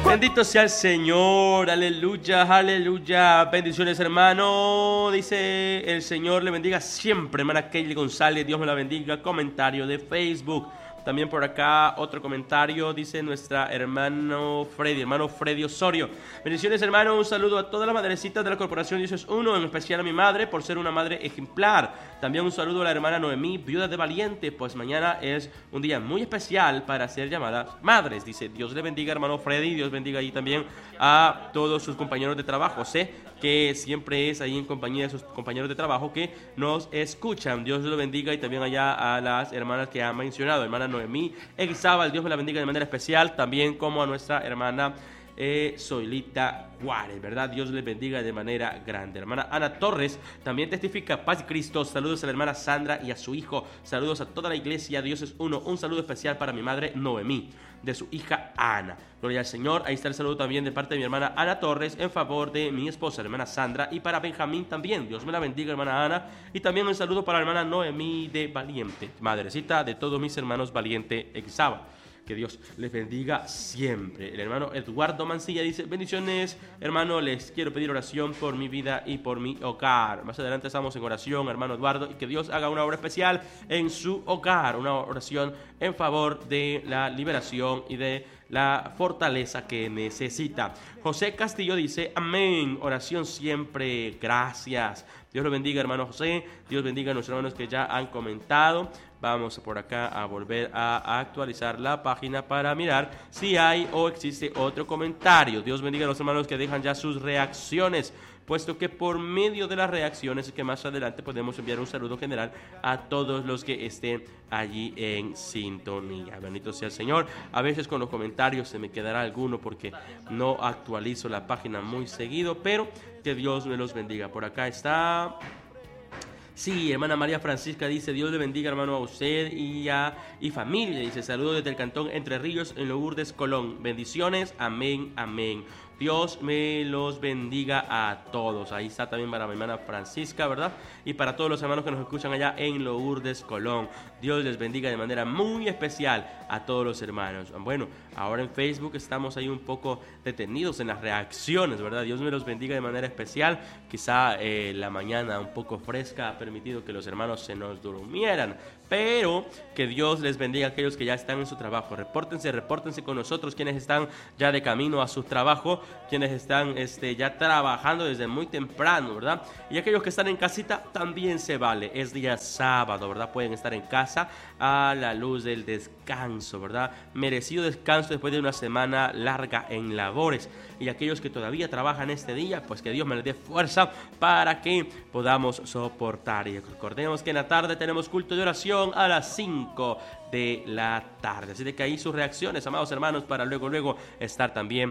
Bendito sea el Señor, aleluya, aleluya. Bendiciones, hermano. Dice el Señor le bendiga siempre, hermana Keili González. Dios me la bendiga. Comentario de Facebook. También por acá otro comentario, dice nuestra hermano Freddy Osorio. Bendiciones, hermano, un saludo a todas las madrecitas de la Corporación Dios es Uno, en especial a mi madre por ser una madre ejemplar. También un saludo a la hermana Noemí, viuda de Valiente, pues mañana es un día muy especial para ser llamadas madres. Dice, Dios le bendiga, hermano Freddy, Dios bendiga ahí también a todos sus compañeros de trabajo. Sé que siempre es ahí en compañía de sus compañeros de trabajo que nos escuchan. Dios lo bendiga y también allá a las hermanas que ha mencionado, hermana Noemí Exábal, Dios me la bendiga de manera especial, también como a nuestra hermana Zoilita Juárez, ¿verdad? Dios les bendiga de manera grande. Hermana Ana Torres también testifica paz y Cristo. Saludos a la hermana Sandra y a su hijo. Saludos a toda la iglesia. Dios es uno. Un saludo especial para mi madre Noemí, de su hija Ana. Gloria al Señor. Ahí está el saludo también de parte de mi hermana Ana Torres en favor de mi esposa, la hermana Sandra, y para Benjamín también. Dios me la bendiga, hermana Ana. Y también un saludo para la hermana Noemí de Valiente, madrecita de todos mis hermanos Valiente Exaba. Que Dios les bendiga siempre. El hermano Eduardo Mancilla dice, bendiciones, hermano, les quiero pedir oración por mi vida y por mi hogar. Más adelante estamos en oración, hermano Eduardo, y que Dios haga una obra especial en su hogar, una oración en favor de la liberación y de la fortaleza que necesita. José Castillo dice, amén, oración siempre, gracias. Dios lo bendiga, hermano José. Dios bendiga a nuestros hermanos que ya han comentado. Vamos por acá a volver a actualizar la página para mirar si hay o existe otro comentario. Dios bendiga a los hermanos que dejan ya sus reacciones, puesto que por medio de las reacciones es que más adelante podemos enviar un saludo general a todos los que estén allí en sintonía. Bendito sea el Señor. A veces con los comentarios se me quedará alguno porque no actualizo la página muy seguido, pero que Dios me los bendiga. Por acá está... Sí, hermana María Francisca dice, Dios le bendiga, hermano, a usted y familia. Dice, saludos desde el cantón Entre Ríos, en Lourdes, Colón. Bendiciones, amén, amén. Dios me los bendiga a todos. Ahí está también para mi hermana Francisca, ¿verdad? Y para todos los hermanos que nos escuchan allá en Lourdes, Colón. Dios les bendiga de manera muy especial a todos los hermanos. Bueno, ahora en Facebook estamos ahí un poco detenidos en las reacciones, ¿verdad? Dios me los bendiga de manera especial. Quizá la mañana un poco fresca ha permitido que los hermanos se nos durmieran, pero que Dios les bendiga a aquellos que ya están en su trabajo. Repórtense con nosotros, quienes están ya de camino a su trabajo, quienes están ya trabajando desde muy temprano, ¿verdad? Y aquellos que están en casita también se vale. Es día sábado, ¿verdad? Pueden estar en casa a la luz del descanso, ¿verdad? Merecido descanso después de una semana larga en labores. Y aquellos que todavía trabajan este día, pues que Dios me les dé fuerza para que podamos soportar. Y recordemos que en la tarde tenemos culto de oración a las 5 de la tarde. Así de que ahí sus reacciones, amados hermanos, para luego estar también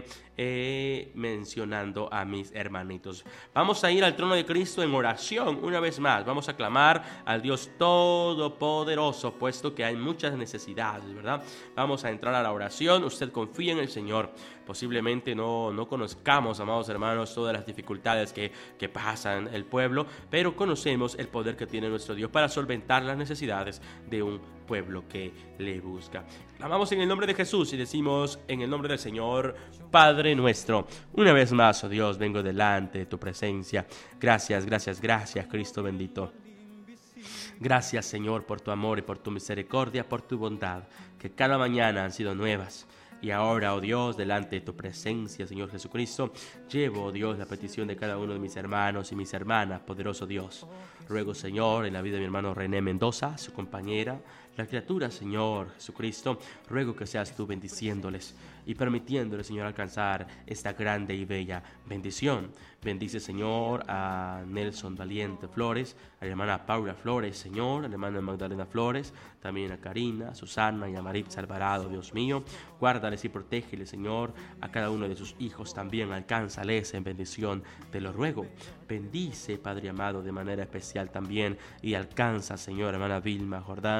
mencionando a mis hermanitos. Vamos a ir al trono de Cristo en oración una vez más. Vamos a clamar al Dios Todopoderoso, puesto que hay muchas necesidades, ¿verdad? Vamos a entrar a la oración. Usted confía en el Señor. Posiblemente no conozcamos, amados hermanos, todas las dificultades que pasan el pueblo, pero conocemos el poder que tiene nuestro Dios para solventar las necesidades de un pueblo que le busca. Clamamos en el nombre de Jesús y decimos en el nombre del Señor, Padre nuestro. Una vez más, oh Dios, vengo delante de tu presencia. Gracias, Cristo bendito. Gracias, Señor, por tu amor y por tu misericordia, por tu bondad, que cada mañana han sido nuevas. Y ahora, oh Dios, delante de tu presencia, Señor Jesucristo, llevo, oh Dios, la petición de cada uno de mis hermanos y mis hermanas, poderoso Dios. Ruego, Señor, en la vida de mi hermano René Mendoza, su compañera, la criatura, Señor Jesucristo, ruego que seas tú bendiciéndoles y permitiéndoles, Señor, alcanzar esta grande y bella bendición. Bendice, Señor, a Nelson Valiente Flores, a la hermana Paula Flores, Señor, a la hermana Magdalena Flores, también a Karina, a Susana y a Maritza Alvarado, Dios mío. Guárdales y protégeles, Señor, a cada uno de sus hijos también, alcánzales en bendición, te lo ruego. Bendice, Padre amado, de manera especial también y alcanza, Señor, hermana Vilma Jordán, a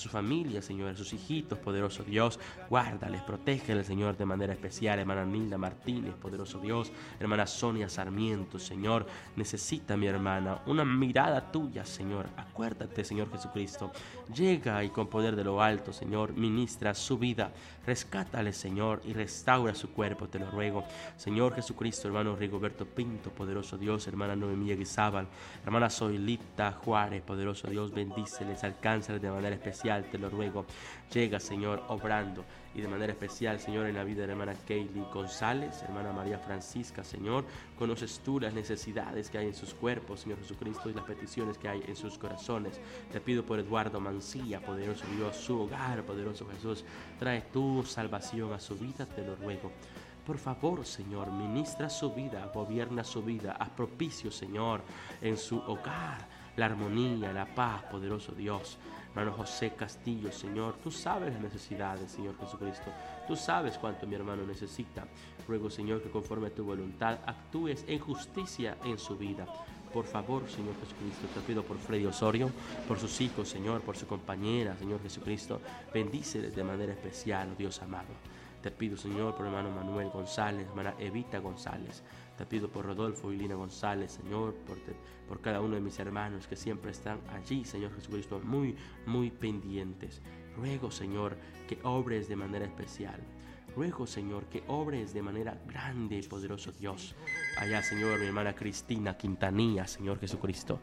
su familia, Señor, a sus hijitos, poderoso Dios. Guárdales, protégeles, Señor, de manera especial. Hermana Nilda Martínez, poderoso Dios. Hermana Sonia Sarmiento, Señor, necesita mi hermana una mirada tuya, Señor. Acuérdate, Señor Jesucristo. Llega y con poder de lo alto, Señor, ministra su vida. Rescátale, Señor, y restaura su cuerpo, te lo ruego. Señor Jesucristo, hermano Rigoberto Pinto, poderoso Dios. Hermana Noemí Guizábal, hermana Zoilita Juárez, poderoso Dios, bendíceles, alcánzales de manera especial, te lo ruego. Llega, Señor, obrando y de manera especial, Señor, en la vida de la hermana Kaylee González, hermana María Francisca, Señor, conoces tú las necesidades que hay en sus cuerpos, Señor Jesucristo, y las peticiones que hay en sus corazones. Te pido por Eduardo Mancilla, poderoso Dios, su hogar, poderoso Jesús, trae tu salvación a su vida, te lo ruego. Por favor, Señor, ministra su vida, gobierna su vida, haz propicio, Señor, en su hogar, la armonía, la paz, poderoso Dios. Hermano José Castillo, Señor, tú sabes las necesidades, Señor Jesucristo. Tú sabes cuánto mi hermano necesita. Ruego, Señor, que conforme a tu voluntad actúes en justicia en su vida. Por favor, Señor Jesucristo, te pido por Freddy Osorio, por sus hijos, Señor, por su compañera, Señor Jesucristo. Bendíceles de manera especial, oh Dios amado. Te pido, Señor, por hermano Manuel González, hermana Evita González. Te pido por Rodolfo y Lina González, Señor, por cada uno de mis hermanos que siempre están allí, Señor Jesucristo, muy pendientes. Ruego, Señor, que obres de manera especial. Ruego, Señor, que obres de manera grande y poderoso Dios. Allá, Señor, mi hermana Cristina Quintanilla, Señor Jesucristo.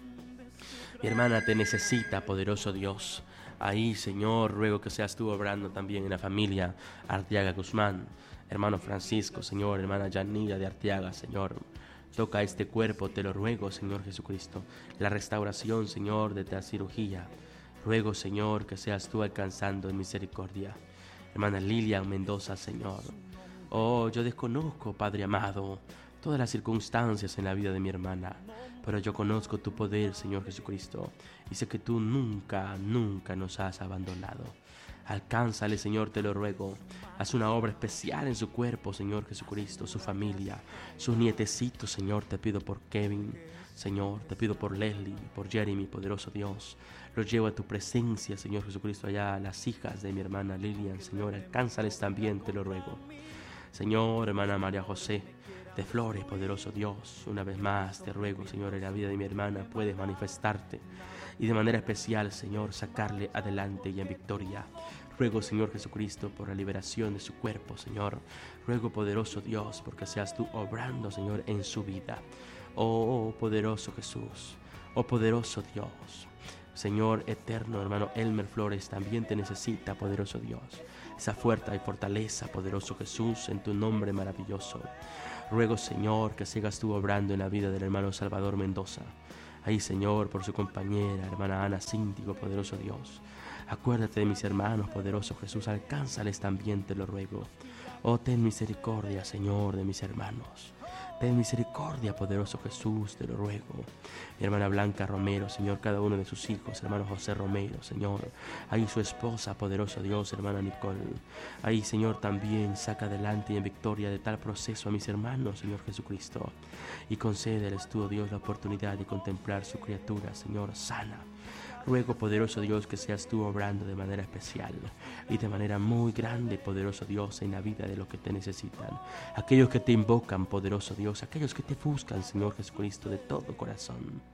Mi hermana te necesita, poderoso Dios. Ahí, Señor, ruego que seas tú obrando también en la familia Arteaga Guzmán. Hermano Francisco, Señor, hermana Yanira de Arteaga, Señor. Toca este cuerpo, te lo ruego, Señor Jesucristo. La restauración, Señor, de la cirugía. Ruego, Señor, que seas tú alcanzando en misericordia. Hermana Lilian Mendoza, Señor. Oh, yo desconozco, Padre amado, todas las circunstancias en la vida de mi hermana, pero yo conozco tu poder, Señor Jesucristo, y sé que tú nunca nos has abandonado. Alcánzale, Señor, te lo ruego. Haz una obra especial en su cuerpo, Señor Jesucristo, su familia, sus nietecitos, Señor. Te pido por Kevin, Señor. Te pido por Leslie, por Jeremy, poderoso Dios. Los llevo a tu presencia, Señor Jesucristo, allá a las hijas de mi hermana Lilian, Señor. Alcánzales también, te lo ruego. Señor, hermana María José de Flores, poderoso Dios, una vez más te ruego, Señor, en la vida de mi hermana puedes manifestarte y de manera especial, Señor, sacarle adelante y en victoria. Ruego, Señor Jesucristo, por la liberación de su cuerpo, Señor. Ruego, poderoso Dios, porque seas tú obrando, Señor, en su vida. Oh, poderoso Jesús, oh, poderoso Dios. Señor eterno, hermano Elmer Flores también te necesita, poderoso Dios. Esa fuerza y fortaleza, poderoso Jesús, en tu nombre maravilloso. Ruego, Señor, que sigas tú obrando en la vida del hermano Salvador Mendoza. Ahí, Señor, por su compañera, hermana Ana Síntico, poderoso Dios. Acuérdate de mis hermanos, poderoso Jesús, alcánzales también, te lo ruego. Oh, ten misericordia, Señor, de mis hermanos. Ten misericordia, poderoso Jesús, te lo ruego. Mi hermana Blanca Romero, Señor, cada uno de sus hijos, hermano José Romero, Señor. Ahí su esposa, poderoso Dios, hermana Nicole. Ahí, Señor, también saca adelante y en victoria de tal proceso a mis hermanos, Señor Jesucristo. Y concédeles tú, oh Dios, la oportunidad de contemplar su criatura, Señor, sana. Ruego, poderoso Dios, que seas tú obrando de manera especial y de manera muy grande, poderoso Dios, en la vida de los que te necesitan. Aquellos que te invocan, poderoso Dios, aquellos que te buscan, Señor Jesucristo, de todo corazón.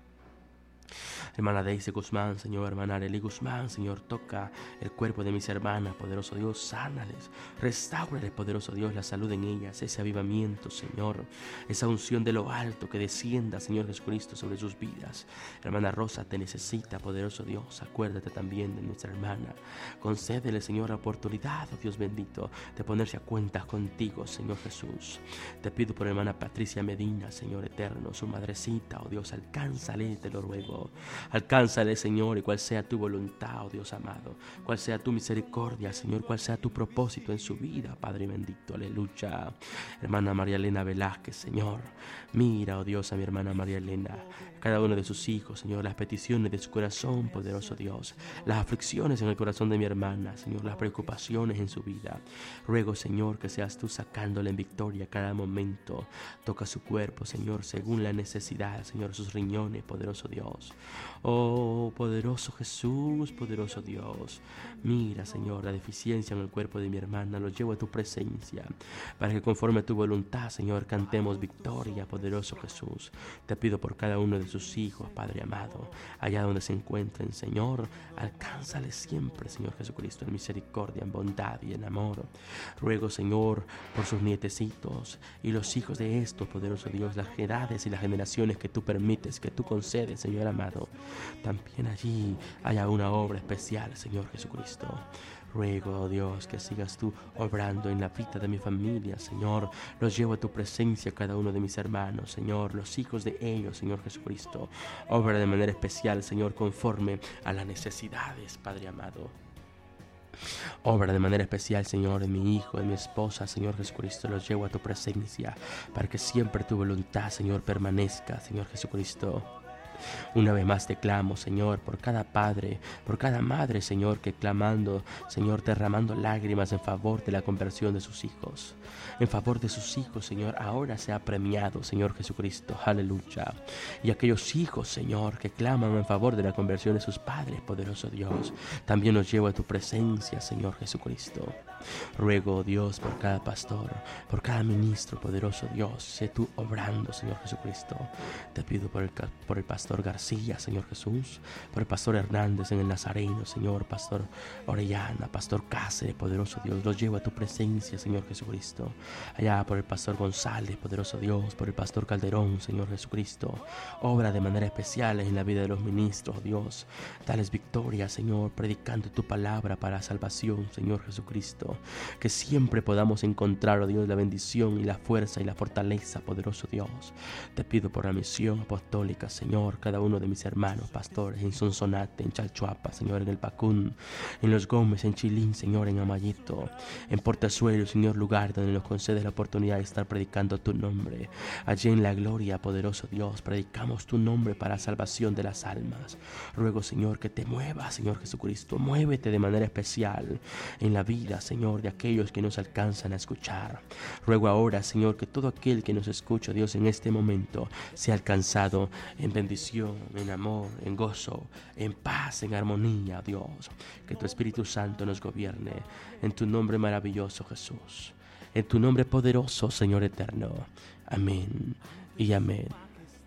Hermana Daisy Guzmán, Señor, hermana Arely Guzmán, Señor, toca el cuerpo de mis hermanas, poderoso Dios, sánales, restáurales, poderoso Dios, la salud en ellas, ese avivamiento, Señor, esa unción de lo alto que descienda, Señor Jesucristo, sobre sus vidas. Hermana Rosa te necesita, poderoso Dios, acuérdate también de nuestra hermana, concédele, Señor, la oportunidad, oh Dios bendito, de ponerse a cuentas contigo, Señor Jesús. Te pido por hermana Patricia Medina, Señor eterno, su madrecita, oh Dios, alcánzale, te lo ruego. Alcánzale, Señor, y cual sea tu voluntad, oh Dios amado, cual sea tu misericordia, Señor, cual sea tu propósito en su vida, Padre bendito, aleluya. Hermana María Elena Velázquez, Señor, mira, oh Dios, a mi hermana María Elena, cada uno de sus hijos, Señor, las peticiones de su corazón, poderoso Dios, las aflicciones en el corazón de mi hermana, Señor, las preocupaciones en su vida. Ruego, Señor, que seas tú sacándole en victoria cada momento. Toca su cuerpo, Señor, según la necesidad, Señor, sus riñones, poderoso Dios. Oh, poderoso Jesús, poderoso Dios. Mira, Señor, la deficiencia en el cuerpo de mi hermana, lo llevo a tu presencia, para que conforme a tu voluntad, Señor, cantemos victoria, poderoso Jesús. Te pido por cada uno de sus hijos, Padre amado, allá donde se encuentren, Señor, alcánzales siempre, Señor Jesucristo, en misericordia, en bondad y en amor. Ruego, Señor, por sus nietecitos y los hijos de estos, poderoso Dios, las edades y las generaciones que tú permites, que tú concedes, Señor amado. También allí haya una obra especial, Señor Jesucristo. Ruego, oh Dios, que sigas tú obrando en la vida de mi familia, Señor. Los llevo a tu presencia, cada uno de mis hermanos, Señor, los hijos de ellos, Señor Jesucristo. Obra de manera especial, Señor, conforme a las necesidades, Padre amado. Obra de manera especial, Señor, en mi hijo, en mi esposa, Señor Jesucristo. Los llevo a tu presencia para que siempre tu voluntad, Señor, permanezca, Señor Jesucristo. Una vez más te clamo, Señor, por cada padre, por cada madre, Señor, que clamando, Señor, derramando lágrimas en favor de la conversión de sus hijos. En favor de sus hijos, Señor, ahora sea premiado, Señor Jesucristo. Aleluya. Y aquellos hijos, Señor, que claman en favor de la conversión de sus padres, poderoso Dios, también los llevo a tu presencia, Señor Jesucristo. Ruego, Dios, por cada pastor, por cada ministro, poderoso Dios, sé tú obrando, Señor Jesucristo. Te pido por el pastor García, Señor Jesús, por el pastor Hernández en el Nazareno, Señor, pastor Orellana, pastor Cáceres, poderoso Dios, los llevo a tu presencia, Señor Jesucristo. Allá por el pastor González, poderoso Dios, por el pastor Calderón, Señor Jesucristo. Obra de manera especial en la vida de los ministros, Dios. Dales victoria, Señor, predicando tu palabra para salvación, Señor Jesucristo. Que siempre podamos encontrar, oh Dios, la bendición y la fuerza y la fortaleza, poderoso Dios. Te pido por la misión apostólica, Señor, cada uno de mis hermanos pastores en Sonsonate, en Chalchuapa, Señor, en El Pacún, en Los Gómez, en Chilín, Señor, en Amayito, en Portezuelo, Señor, lugar donde nos concedes la oportunidad de estar predicando tu nombre. Allí en la gloria, poderoso Dios, predicamos tu nombre para salvación de las almas. Ruego, Señor, que te muevas, Señor Jesucristo, muévete de manera especial en la vida, Señor, de aquellos que nos alcanzan a escuchar. Ruego ahora, Señor, que todo aquel que nos escucha, Dios, en este momento, sea alcanzado en bendición, en amor, en gozo, en paz, en armonía, Dios. Que tu Espíritu Santo nos gobierne. En tu nombre maravilloso, Jesús. En tu nombre poderoso, Señor eterno. Amén y amén.